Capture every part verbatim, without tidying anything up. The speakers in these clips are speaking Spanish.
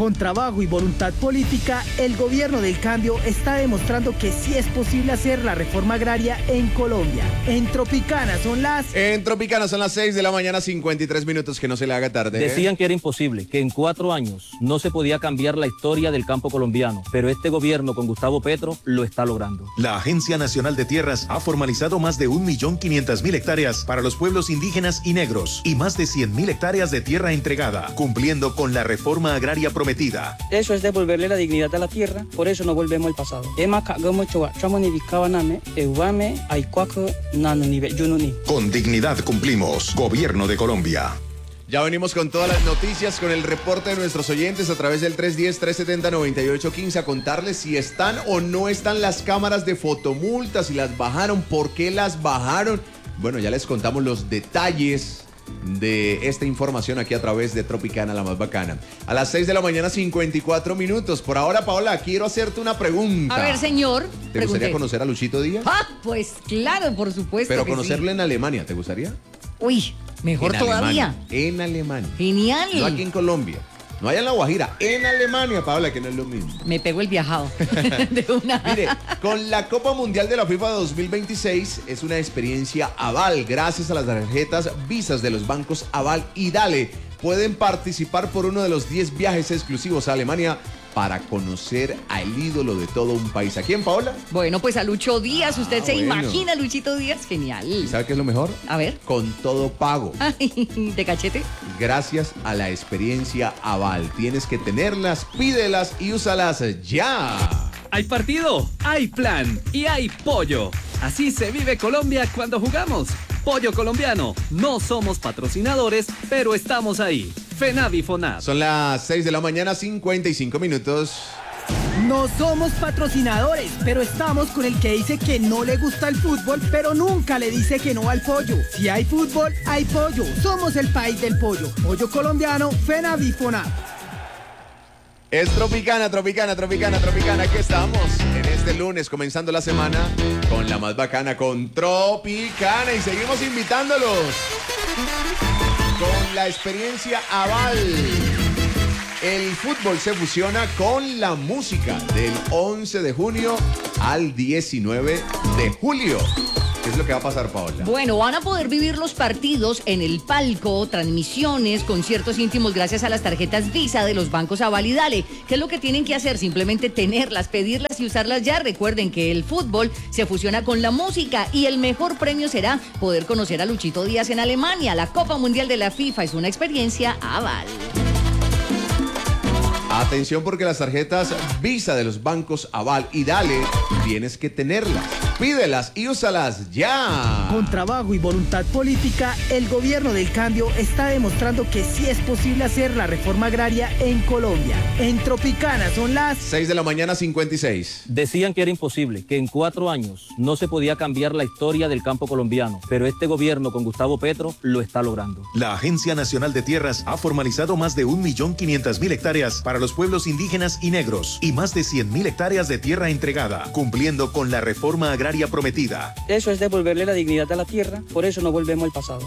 Con trabajo y voluntad política, el gobierno del cambio está demostrando que sí es posible hacer la reforma agraria en Colombia. En Tropicana son las... En Tropicana son las seis de la mañana, cincuenta y tres minutos, que no se le haga tarde. Decían que era imposible, que en cuatro años no se podía cambiar la historia del campo colombiano, pero este gobierno con Gustavo Petro lo está logrando. La Agencia Nacional de Tierras ha formalizado más de un millón quinientas mil hectáreas para los pueblos indígenas y negros y más de cien mil hectáreas de tierra entregada, cumpliendo con la reforma agraria prometida. Eso es devolverle la dignidad a la tierra, por eso no volvemos al pasado. Con dignidad cumplimos. Gobierno de Colombia. Ya venimos con todas las noticias, con el reporte de nuestros oyentes a través del tres uno cero, tres siete cero, nueve ocho uno cinco a contarles si están o no están las cámaras de fotomultas, si las bajaron, por qué las bajaron. Bueno, ya les contamos los detalles de esta información aquí a través de Tropicana, la más bacana. A las seis de la mañana, cincuenta y cuatro minutos. Por ahora, Paola, quiero hacerte una pregunta. A ver, señor. ¿Te pregunté. gustaría conocer a Luchito Díaz? Ah, pues claro, por supuesto. Pero que conocerlo sí. en Alemania, ¿te gustaría? Uy, mejor en todavía. Alemania, en Alemania. Genial. No aquí en Colombia. No allá en La Guajira, en Alemania, Paola, que no es lo mismo. Me pego el viajado. De una. Mire, con la Copa Mundial de la FIFA dos mil veintiséis es una experiencia Aval. Gracias a las tarjetas Visas de los bancos Aval y Dale, pueden participar por uno de los diez viajes exclusivos a Alemania para conocer al ídolo de todo un país. ¿A quién, Paola? Bueno, pues a Lucho Díaz. ¿Usted Ah, se bueno. imagina a Luchito Díaz? Genial. ¿Y sabe qué es lo mejor? A ver. Con todo pago. Ay, ¿de cachete? Gracias a la experiencia Aval. Tienes que tenerlas, pídelas y úsalas ya. Hay partido, hay plan y hay pollo. Así se vive Colombia cuando jugamos. Pollo colombiano. No somos patrocinadores, pero estamos ahí. FENAVI FONAP. Son las seis de la mañana, cincuenta y cinco minutos. No somos patrocinadores, pero estamos con el que dice que no le gusta el fútbol, pero nunca le dice que no al pollo. Si hay fútbol, hay pollo. Somos el país del pollo. Pollo colombiano, FENAVI FONAP. Es Tropicana, Tropicana, Tropicana, Tropicana. Aquí estamos en este lunes, comenzando la semana con la más bacana, con Tropicana. Y seguimos invitándolos con la experiencia Aval. El fútbol se fusiona con la música del once de junio al diecinueve de julio. ¿Qué es lo que va a pasar, Paola? Bueno, van a poder vivir los partidos en el palco, transmisiones, conciertos íntimos gracias a las tarjetas Visa de los bancos Aval y Dale. ¿Qué es lo que tienen que hacer? Simplemente tenerlas, pedirlas y usarlas ya. Recuerden que el fútbol se fusiona con la música y el mejor premio será poder conocer a Luchito Díaz en Alemania. La Copa Mundial de la FIFA es una experiencia Aval. Atención, porque las tarjetas Visa de los bancos Aval y Dale tienes que tenerlas, pídelas y úsalas ya. Con trabajo y voluntad política, el gobierno del cambio está demostrando que sí es posible hacer la reforma agraria en Colombia. En Tropicana son las... seis de la mañana, cincuenta y seis. Decían que era imposible, que en cuatro años no se podía cambiar la historia del campo colombiano, pero este gobierno con Gustavo Petro lo está logrando. La Agencia Nacional de Tierras ha formalizado más de un millón quinientas mil hectáreas para los pueblos indígenas y negros y más de cien mil hectáreas de tierra entregada, cumpliendo con la reforma agraria prometida. Eso es devolverle la dignidad a la tierra, por eso no volvemos al pasado.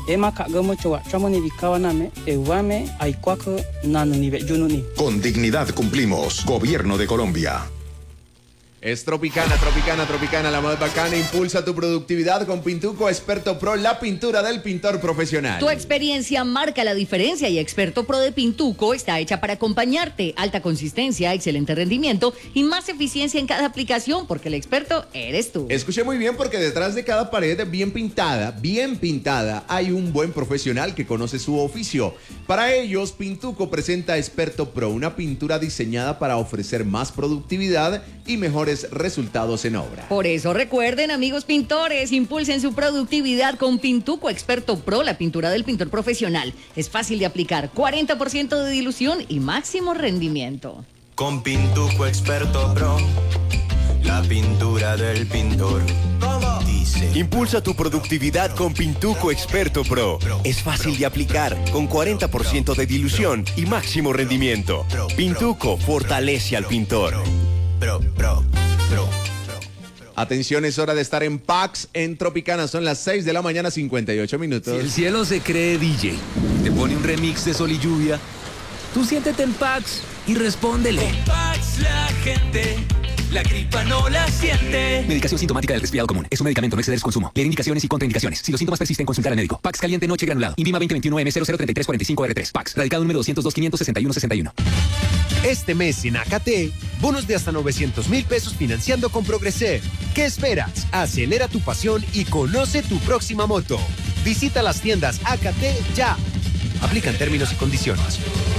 Con dignidad cumplimos. Gobierno de Colombia. Es Tropicana, Tropicana, Tropicana, la más bacana. Impulsa tu productividad con Pintuco Experto Pro, la pintura del pintor profesional. Tu experiencia marca la diferencia y Experto Pro de Pintuco está hecha para acompañarte. Alta consistencia, excelente rendimiento y más eficiencia en cada aplicación, porque el experto eres tú. Escuché muy bien, porque detrás de cada pared bien pintada, bien pintada, hay un buen profesional que conoce su oficio. Para ellos, Pintuco presenta Experto Pro, una pintura diseñada para ofrecer más productividad y mejores resultados en obra. Por eso recuerden, amigos pintores, impulsen su productividad con Pintuco Experto Pro, la pintura del pintor profesional. Es fácil de aplicar, cuarenta por ciento de dilución y máximo rendimiento. Con Pintuco Experto Pro, la pintura del pintor. ¿Cómo? Dice. Impulsa tu productividad con Pintuco Experto Pro. Es fácil de aplicar, con cuarenta por ciento de dilución y máximo rendimiento. Pintuco fortalece al pintor. Pro, pro, pro. Atención, es hora de estar en Pax en Tropicana. Son las seis de la mañana, cincuenta y ocho minutos. Si el cielo se cree D J, te pone un remix de Sol y Lluvia, tú siéntete en Pax y respóndele. Con Pax la gente, la gripa no la siente. Medicación sintomática del resfriado común. Es un medicamento, no exceder su consumo. Leer indicaciones y contraindicaciones. Si los síntomas persisten, consultar al médico. Pax caliente noche granulado. Invima veinte veintiuno M cero cero treinta y tres cuarenta y cinco R tres. Pax. Radicado número doscientos dos quinientos sesenta y uno sesenta y uno. Este mes en A K T, bonos de hasta novecientos mil pesos financiando con Progreser. ¿Qué esperas? Acelera tu pasión y conoce tu próxima moto. Visita las tiendas A K T ya. Aplican términos y condiciones.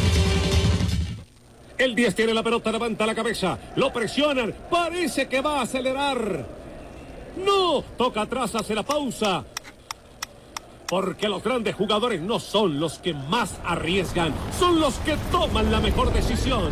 El diez tiene la pelota, levanta la cabeza, lo presionan, parece que va a acelerar. No, toca atrás, hace la pausa. Porque los grandes jugadores no son los que más arriesgan, son los que toman la mejor decisión.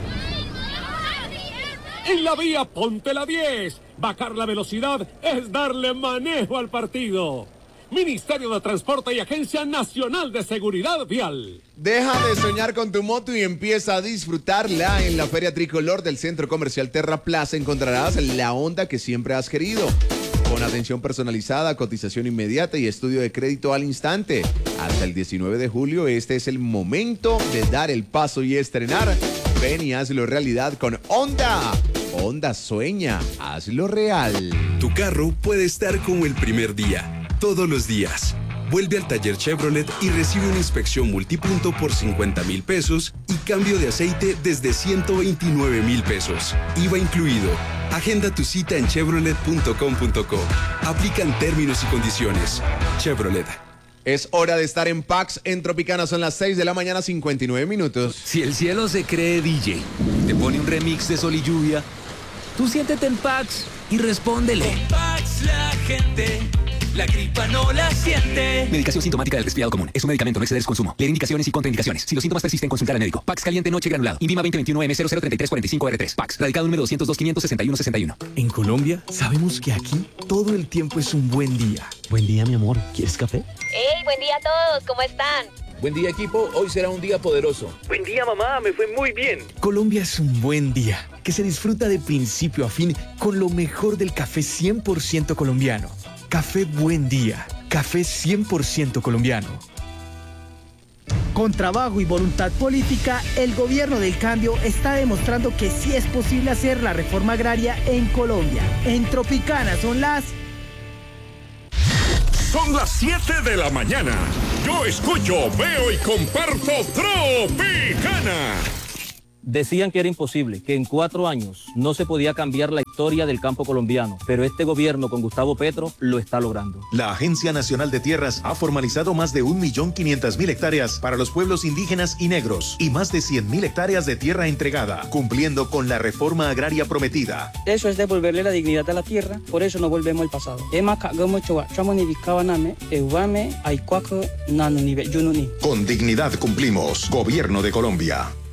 En la vía, ponte la diez. Bajar la velocidad es darle manejo al partido. Ministerio de Transporte y Agencia Nacional de Seguridad Vial. Deja de soñar con tu moto y empieza a disfrutarla. En la Feria Tricolor del Centro Comercial Terra Plaza encontrarás la Honda que siempre has querido. Con atención personalizada, cotización inmediata y estudio de crédito al instante. Hasta el diecinueve de julio, este es el momento de dar el paso y estrenar. Ven y hazlo realidad con Honda. Honda sueña, hazlo real. Tu carro puede estar como el primer día. Todos los días. Vuelve al taller Chevrolet y recibe una inspección multipunto por cincuenta mil pesos y cambio de aceite desde ciento veintinueve mil pesos. I V A incluido. Agenda tu cita en chevrolet punto com punto co. Aplican términos y condiciones. Chevrolet. Es hora de estar en Pax en Tropicana. Son las seis de la mañana, cincuenta y nueve minutos. Si el cielo se cree D J, te pone un remix de Sol y Lluvia, tú siéntete en Pax y respóndele. Con Pax la gente, la gripa no la siente. Medicación sintomática del resfriado común. Es un medicamento, no exceder su consumo. Leer indicaciones y contraindicaciones. Si los síntomas persisten, consultar al médico. Pax caliente noche granulado. Invima veinte veintiuno M cero cero treinta y tres cuarenta y cinco R tres. Pax. Radicado número doscientos dos quinientos sesenta y uno sesenta y uno. En Colombia sabemos que aquí todo el tiempo es un buen día. Buen día, mi amor. ¿Quieres café? ¡Hey! Buen día a todos. ¿Cómo están? Buen día, equipo. Hoy será un día poderoso. Buen día, mamá. Me fue muy bien. Colombia es un buen día que se disfruta de principio a fin con lo mejor del café cien por ciento colombiano. Café Buen Día. Café cien por ciento colombiano. Con trabajo y voluntad política, el gobierno del cambio está demostrando que sí es posible hacer la reforma agraria en Colombia. En Tropicana son las... Son las siete de la mañana. Yo escucho, veo y comparto Tropicana. Decían que era imposible, que en cuatro años no se podía cambiar la historia del campo colombiano, pero este gobierno con Gustavo Petro lo está logrando. La Agencia Nacional de Tierras ha formalizado más de un millón quinientas mil hectáreas para los pueblos indígenas y negros y más de cien mil hectáreas de tierra entregada, cumpliendo con la reforma agraria prometida. Eso es devolverle la dignidad a la tierra, por eso no volvemos al pasado. Con dignidad cumplimos. Gobierno de Colombia.